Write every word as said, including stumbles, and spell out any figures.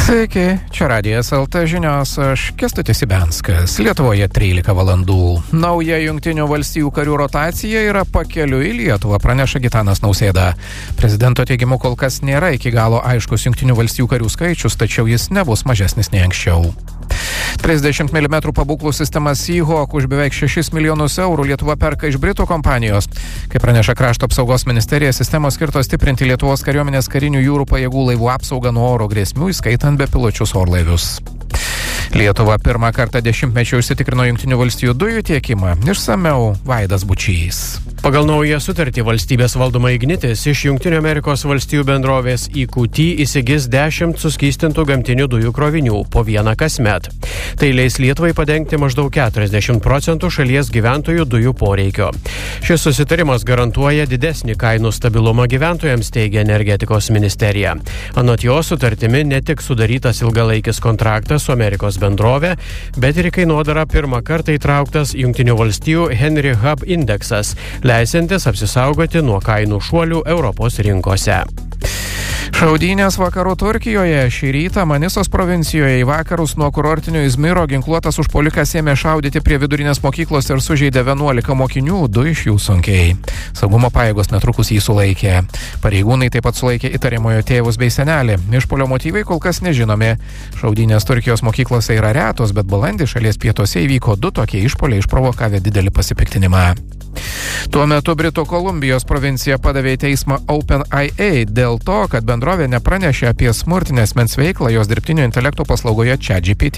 Sveiki, čia Radijas L T žinios, aš Kęstutis Ibenskas. Lietuvoje trylika valandų. Nauja Jungtinių valstijų karių rotacija yra pakeliui į Lietuvą, praneša Gitanas Nausėda. Prezidento teigimu kol kas nėra iki galo aiškus Jungtinių valstijų karių skaičius, tačiau jis nebus mažesnis nei anksčiau. trisdešimt milimetrų pabūklų sistema Seahawk už beveik šešis milijonus eurų Lietuva perka iš Britų kompanijos. Kaip praneša Krašto apsaugos ministerija, sistemos skirtos stiprinti Lietuvos kariuomenės karinių jūrų pajėgų laivų apsaugą nuo oro grėsmių, įskaitant bepiločius orlaivius. Lietuva pirmą kartą dešimtmečio užsitikrino Jungtinių valstijų dujų tiekimą. Išsamiau Vaidas Bučys. Pagal naują sutartį valstybės valdoma Ignitis iš Jungtinių Amerikos valstijų bendrovės E Q T įsigis dešimt suskystintų gamtinių dujų krovinių, po vieną kasmet. Tai leis Lietuvai padengti maždaug keturiasdešimt procentų šalies gyventojų dujų poreikio. Šis susitarimas garantuoja didesnį kainų stabilumą gyventojams, teigia energetikos ministerija. Anot jo sutartimi ne tik sudarytas ilgalaikis kontraktas su Amerikos bendrovė, bet ir į kainodarą pirmą kartą įtrauktas Jungtinių valstijų Henry Hub indeksas, leisantis apsisaugoti nuo kainų šuolių Europos rinkose. Šaudynės vakarų Turkijoje. Šį rytą Manisos provincijoje į vakarus nuo kurortinio Izmiro ginkluotas užpuolikas ėmė šaudyti prie vidurinės mokyklos ir sužeidė vienuolika mokinių, du iš jų sunkiai. Saugumo pajėgos netrukus jį sulaikė. Pareigūnai taip pat sulaikė įtariamojo tėvus bei senelį. Išpuolio motyvai kol kas nežinomi. Šaudynės Turkijos mokyklose yra retos, bet balandį šalies pietuose įvyko du tokie išpuoliai, išprovokavę didelį pasipiktinimą. Tuo metu Britų Kolumbijos provincija padavė į teismą OpenAI dėl to, kad bendrovė nepranešė apie smurtinę asmens veiklą jos dirbtinio intelekto paslaugoje ChatGPT.